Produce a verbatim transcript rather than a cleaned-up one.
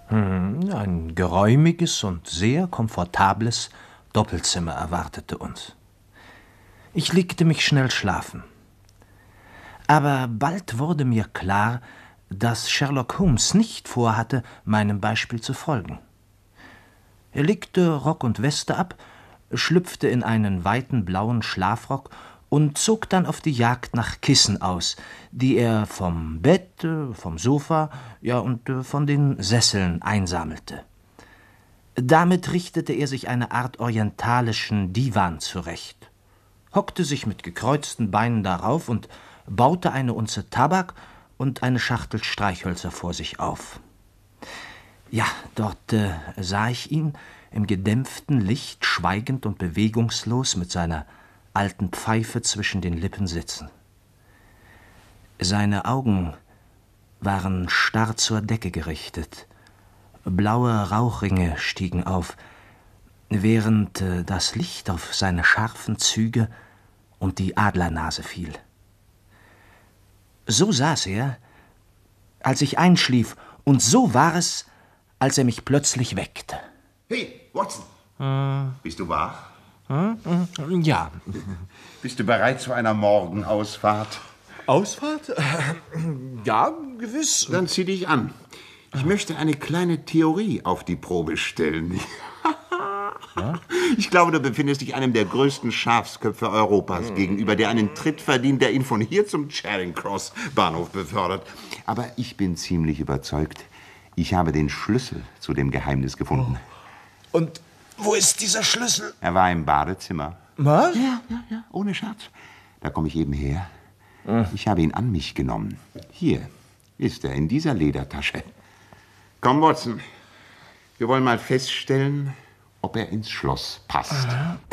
Ein geräumiges und sehr komfortables Doppelzimmer erwartete uns. Ich legte mich schnell schlafen. Aber bald wurde mir klar, dass Sherlock Holmes nicht vorhatte, meinem Beispiel zu folgen. Er legte Rock und Weste ab, schlüpfte in einen weiten blauen Schlafrock und zog dann auf die Jagd nach Kissen aus, die er vom Bett, vom Sofa, ja und von den Sesseln einsammelte. Damit richtete er sich eine Art orientalischen Divan zurecht, hockte sich mit gekreuzten Beinen darauf und baute eine Unze Tabak und eine Schachtel Streichhölzer vor sich auf. Ja, dort äh, sah ich ihn im gedämpften Licht schweigend und bewegungslos mit seiner alten Pfeife zwischen den Lippen sitzen. Seine Augen waren starr zur Decke gerichtet. Blaue Rauchringe stiegen auf, während äh, das Licht auf seine scharfen Züge und die Adlernase fiel. So saß er, als ich einschlief, und so war es, als er mich plötzlich weckte. Hey, Watson! Hm. Bist du wach? Hm? Ja. Bist du bereit zu einer Morgenausfahrt? Ausfahrt? Ja, gewiss. Dann zieh dich an. Ich möchte eine kleine Theorie auf die Probe stellen. Ich glaube, du befindest dich einem der größten Schafsköpfe Europas gegenüber, der einen Tritt verdient, der ihn von hier zum Charing Cross Bahnhof befördert. Aber ich bin ziemlich überzeugt, ich habe den Schlüssel zu dem Geheimnis gefunden. Und wo ist dieser Schlüssel? Er war im Badezimmer. Was? Ja, ja, ja, ohne Scherz. Da komme ich eben her. Ich habe ihn an mich genommen. Hier ist er, in dieser Ledertasche. Komm, Watson. Wir wollen mal feststellen, ob er ins Schloss passt.